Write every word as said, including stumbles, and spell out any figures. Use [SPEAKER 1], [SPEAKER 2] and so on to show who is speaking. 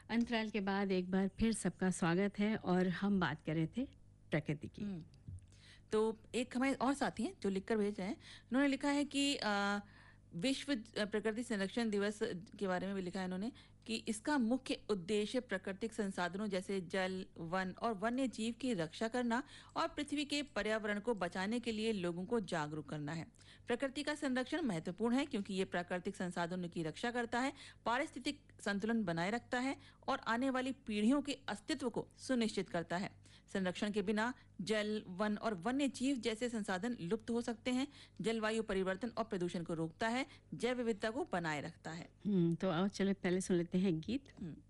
[SPEAKER 1] अंतराल के बाद एक बार फिर सबका स्वागत है और हम बात कर रहे थे प्रकृति की।
[SPEAKER 2] हुँ। तो एक हमारे और साथी हैं जो लिखकर भेज रहे हैं। उन्होंने लिखा है कि अ, विश्व अ, प्रकृति संरक्षण दिवस के बारे में भी लिखा है इन्होंने कि इसका मुख्य उद्देश्य प्राकृतिक संसाधनों जैसे जल, वन और वन्य जीव की रक्षा करना और पृथ्वी के पर्यावरण को बचाने के लिए लोगों को जागरूक करना है। प्रकृति का संरक्षण महत्वपूर्ण है क्योंकि ये प्राकृतिक संसाधनों की रक्षा करता है, पारिस्थितिक संतुलन बनाए रखता है और आने वाली पीढ़ियों के अस्तित्व को सुनिश्चित करता है। संरक्षण के बिना जल, वन और वन्य जीव जैसे संसाधन लुप्त हो सकते हैं। जलवायु परिवर्तन और प्रदूषण को रोकता है, जैव विविधता को बनाए रखता है।
[SPEAKER 1] हम्म तो आओ चलो पहले सुन लेते हैं गीत।
[SPEAKER 2] हुँ।